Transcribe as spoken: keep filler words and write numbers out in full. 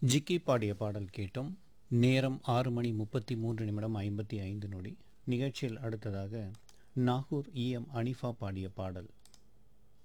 ஜிக்கி பாடிய பாடல் கேட்டோம். நேரம் ஆறு மணி முப்பத்தி மூன்று நிமிடம் ஐம்பத்தி ஐந்து நொடி. நிகழ்ச்சியில் அடுத்ததாக நாகூர் இஎம் அனிஃபா பாடிய பாடல்.